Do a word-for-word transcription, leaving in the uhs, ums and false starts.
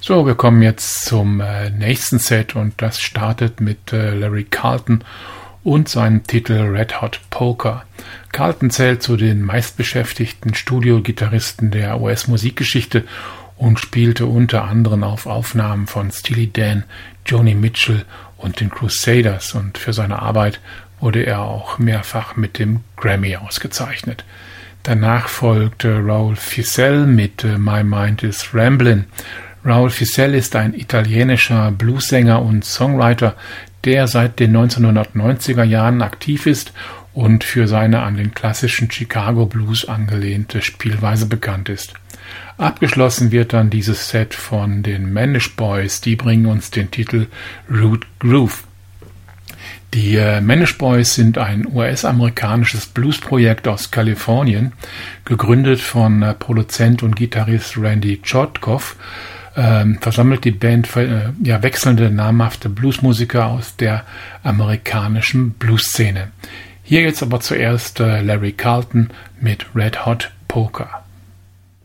So, wir kommen jetzt zum äh, nächsten Set und das startet mit äh, Larry Carlton und seinem Titel Red Hot Poker. Carlton zählt zu den meistbeschäftigten Studiogitarristen der U S-Musikgeschichte und spielte unter anderem auf Aufnahmen von Steely Dan, Joni Mitchell und den Crusaders, und für seine Arbeit wurde er auch mehrfach mit dem Grammy ausgezeichnet. Danach folgte Raul Fissell mit äh, My Mind is Ramblin'. Raul Fissell ist ein italienischer Bluessänger und Songwriter, der seit den neunzehnhundertneunziger Jahren aktiv ist und für seine an den klassischen Chicago Blues angelehnte Spielweise bekannt ist. Abgeschlossen wird dann dieses Set von den Manish Boys, die bringen uns den Titel Root Groove. Die äh, Manish Boys sind ein U S-amerikanisches Bluesprojekt aus Kalifornien, gegründet von äh, Produzent und Gitarrist Randy Chotkoff. Ähm, versammelt die Band äh, ja, wechselnde namhafte Bluesmusiker aus der amerikanischen Bluesszene. Hier jetzt aber zuerst äh, Larry Carlton mit Red Hot Poker.